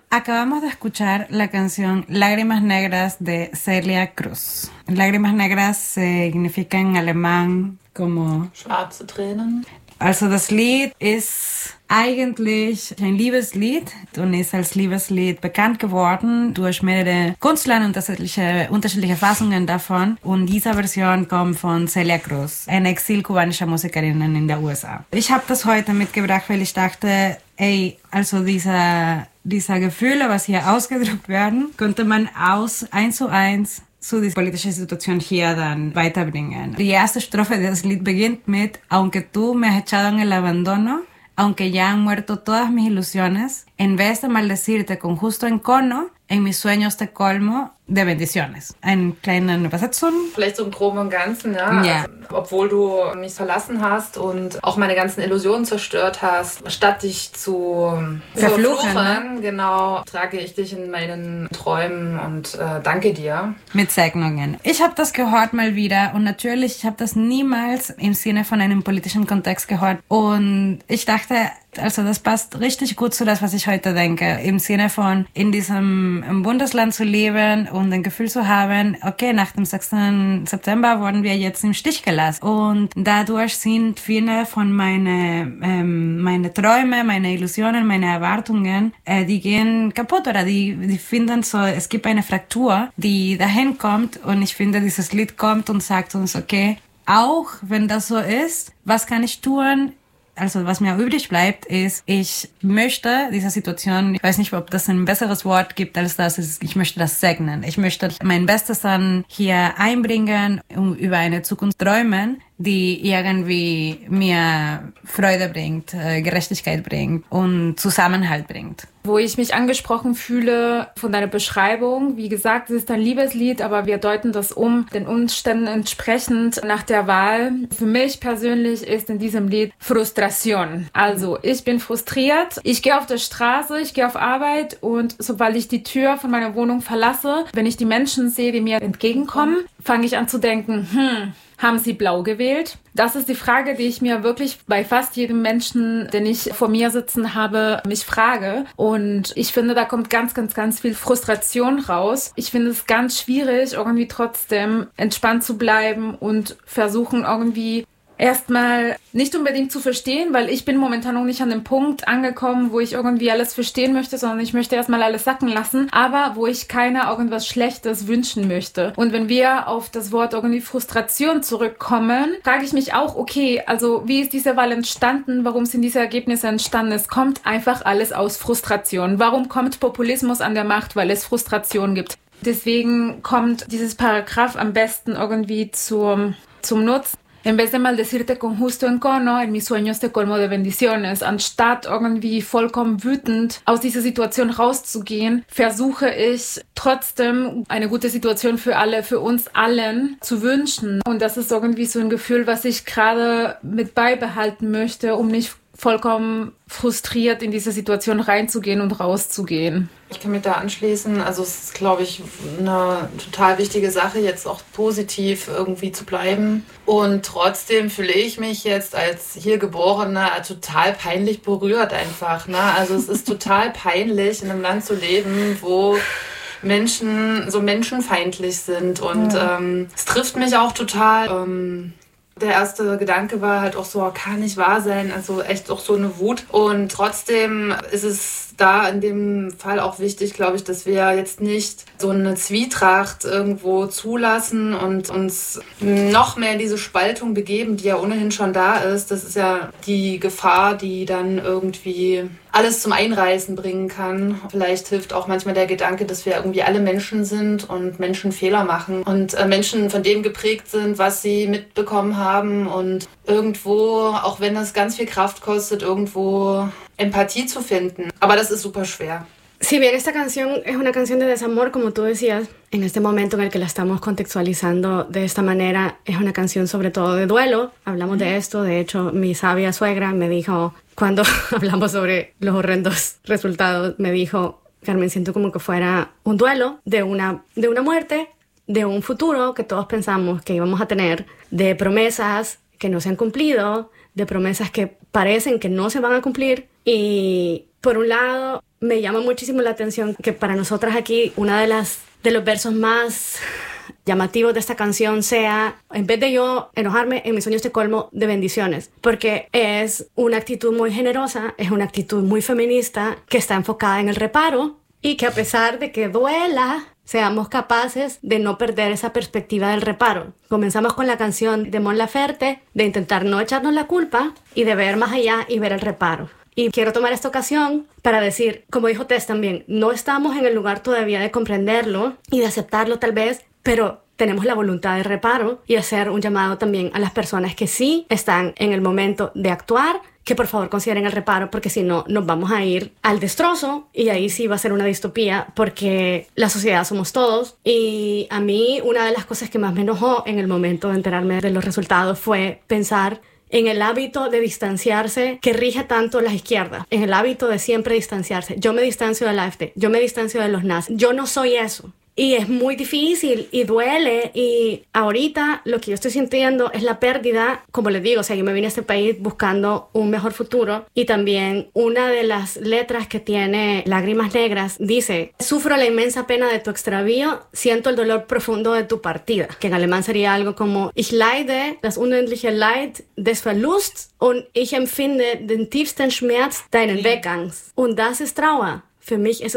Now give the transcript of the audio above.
Acabamos de escuchar la canción Lágrimas Negras de Celia Cruz. Lágrimas Negras significa en alemán como Schwarze Tränen. Also das Lied ist eigentlich ein Liebeslied und ist als Liebeslied bekannt geworden durch mehrere Künstler und unterschiedliche Fassungen davon. Und diese Version kommt von Celia Cruz, eine exil-kubanische Musikerin in den USA. Ich habe das heute mitgebracht, weil ich dachte, also diese Gefühle, was hier ausgedrückt werden, könnte man eins zu eins zu dieser politischen Situation hier dann weiterbringen. Die erste Strophe des Lied beginnt mit Aunque tú me has echado en el abandono, aunque ya han muerto todas mis ilusiones, en vez de maldecirte con justo encono, en mis sueños te colmo de bendiciones. Eine kleine Übersetzung. Vielleicht so im Groben und Ganzen, ja. Ja. Also, obwohl du mich verlassen hast und auch meine ganzen Illusionen zerstört hast, statt dich zu verfluchen, ne? Genau, trage ich dich in meinen Träumen und danke dir. Mit Segnungen. Ich habe das gehört mal wieder und natürlich, ich habe das niemals im Sinne von einem politischen Kontext gehört und ich dachte, also das passt richtig gut zu das, was ich heute denke. Im Sinne von in diesem Bundesland zu leben und ein Gefühl zu haben, okay, nach dem 6. September wurden wir jetzt im Stich gelassen. Und dadurch sind viele von meine Träume, meine Illusionen, meine Erwartungen, die gehen kaputt oder die finden so, es gibt eine Fraktur, die dahin kommt und ich finde, dieses Lied kommt und sagt uns, okay, auch wenn das so ist, was kann ich tun? Also was mir übrig bleibt, ist, ich möchte diese Situation, ich weiß nicht, ob das ein besseres Wort gibt als das, ich möchte das segnen. Ich möchte mein Bestes dann hier einbringen, um über eine Zukunft träumen, die irgendwie mir Freude bringt, Gerechtigkeit bringt und Zusammenhalt bringt. Wo ich mich angesprochen fühle von deiner Beschreibung, wie gesagt, es ist ein Liebeslied, aber wir deuten das den Umständen entsprechend nach der Wahl. Für mich persönlich ist in diesem Lied Frustration. Also ich bin frustriert, ich gehe auf der Straße, ich gehe auf Arbeit und sobald ich die Tür von meiner Wohnung verlasse, wenn ich die Menschen sehe, die mir entgegenkommen, fange ich an zu denken, haben sie blau gewählt? Das ist die Frage, die ich mir wirklich bei fast jedem Menschen, den ich vor mir sitzen habe, mich frage. Und ich finde, da kommt ganz, ganz, ganz viel Frustration raus. Ich finde es ganz schwierig, irgendwie trotzdem entspannt zu bleiben und versuchen irgendwie erstmal nicht unbedingt zu verstehen, weil ich bin momentan noch nicht an dem Punkt angekommen, wo ich irgendwie alles verstehen möchte, sondern ich möchte erstmal alles sacken lassen, aber wo ich keiner irgendwas Schlechtes wünschen möchte. Und wenn wir auf das Wort irgendwie Frustration zurückkommen, frage ich mich auch, okay, also wie ist diese Wahl entstanden? Warum sind diese Ergebnisse entstanden? Es kommt einfach alles aus Frustration. Warum kommt Populismus an der Macht? Weil es Frustration gibt. Deswegen kommt dieses Paragraph am besten irgendwie zum Nutzen. En vez de maldecirte con justo encono, en mis sueños te colmo de bendiciones. Anstatt irgendwie vollkommen wütend aus dieser Situation rauszugehen, versuche ich trotzdem eine gute Situation für alle, für uns allen zu wünschen. Und das ist irgendwie so ein Gefühl, was ich gerade mit beibehalten möchte, um nicht vollkommen frustriert in diese Situation reinzugehen und rauszugehen. Ich kann mich da anschließen. Also es ist, glaube ich, eine total wichtige Sache, jetzt auch positiv irgendwie zu bleiben. Und trotzdem fühle ich mich jetzt als hier Geborene total peinlich berührt einfach. Ne? Also es ist total peinlich, in einem Land zu leben, wo Menschen so menschenfeindlich sind. Und es trifft mich auch total. Der erste Gedanke war halt auch so, kann nicht wahr sein, also echt auch so eine Wut. Und trotzdem ist es da in dem Fall auch wichtig, glaube ich, dass wir jetzt nicht so eine Zwietracht irgendwo zulassen und uns noch mehr in diese Spaltung begeben, die ja ohnehin schon da ist. Das ist ja die Gefahr, die dann irgendwie alles zum Einreißen bringen kann. Vielleicht hilft auch manchmal der Gedanke, dass wir irgendwie alle Menschen sind und Menschen Fehler machen und Menschen von dem geprägt sind, was sie mitbekommen haben und irgendwo, auch wenn das ganz viel Kraft kostet, irgendwo Empathie zu finden. Aber das ist super schwer. Si bien esta canción es una canción de desamor, como tú decías, en este momento en el que la estamos contextualizando de esta manera, es una canción sobre todo de duelo. Hablamos de esto, de hecho, mi sabia suegra me dijo, cuando hablamos sobre los horrendos resultados, me dijo, Carmen, siento como que fuera un duelo de una muerte, de un futuro que todos pensamos que íbamos a tener, de promesas que no se han cumplido, de promesas que parecen que no se van a cumplir. Y por un lado, me llama muchísimo la atención que para nosotras aquí una de los versos más llamativos de esta canción sea, en vez de yo enojarme, en mis sueños te colmo de bendiciones, porque es una actitud muy generosa, es una actitud muy feminista que está enfocada en el reparo y que a pesar de que duela, seamos capaces de no perder esa perspectiva del reparo. Comenzamos con la canción de Mon Laferte, de intentar no echarnos la culpa y de ver más allá y ver el reparo. Y quiero tomar esta ocasión para decir, como dijo Tess también, no estamos en el lugar todavía de comprenderlo y de aceptarlo tal vez, pero tenemos la voluntad de reparo y hacer un llamado también a las personas que sí están en el momento de actuar, que por favor consideren el reparo, porque si no nos vamos a ir al destrozo y ahí sí va a ser una distopía, porque la sociedad somos todos. Y a mí una de las cosas que más me enojó en el momento de enterarme de los resultados fue pensar en el hábito de distanciarse que rige tanto las izquierdas, en el hábito de siempre distanciarse. Yo me distancio de la AfD, yo me distancio de los nazis, yo no soy eso. Y es muy difícil y duele, y ahorita lo que yo estoy sintiendo es la pérdida, como les digo, o sea, yo me vine a este país buscando un mejor futuro, y también una de las letras que tiene Lágrimas Negras dice: sufro la inmensa pena de tu extravío, siento el dolor profundo de tu partida, que en alemán sería algo como Ich leide das unendliche Leid des Verlusts und ich empfinde den tiefsten Schmerz deinen Weggangs. Und das ist Trauer. Für mich ist